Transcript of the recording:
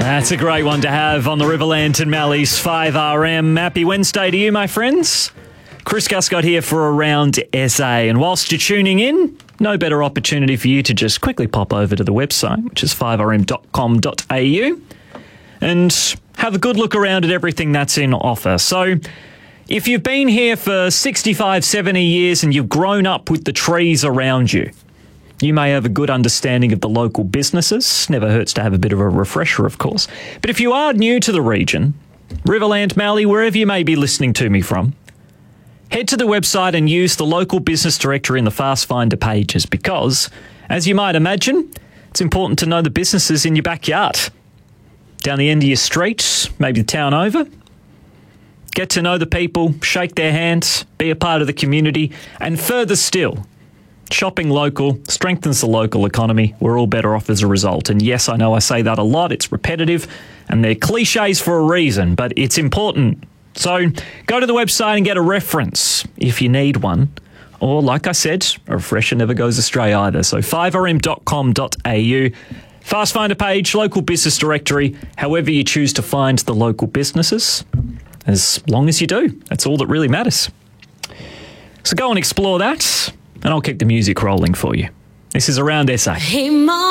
That's a great one to have on the Riverland and Mallee's 5RM. Happy Wednesday to you, my friends. Chris Guscott here for Around SA. And whilst you're tuning in, no better opportunity for you to just quickly pop over to the website, which is 5rm.com.au, and have a good look around at everything that's in offer. So if you've been here for 65, 70 years and you've grown up with the trees around you, you may have a good understanding of the local businesses. Never hurts to have a bit of a refresher, of course. But if you are new to the region, Riverland, Mallee, wherever you may be listening to me from, head to the website and use the local business directory in the Fast Finder pages because, as you might imagine, it's important to know the businesses in your backyard. Down the end of your street, maybe the town over. Get to know the people, shake their hands, be a part of the community, and further still, shopping local strengthens the local economy. We're all better off as a result. And yes, I know I say that a lot. It's repetitive and they're cliches for a reason, but it's important. So go to the website and get a reference if you need one. Or like I said, a refresher never goes astray either. So 5rm.com.au, Fast Finder page, local business directory, however you choose to find the local businesses. As long as you do, that's all that really matters. So go and explore that. And I'll keep the music rolling for you. This is Around SA. Hey, Mom.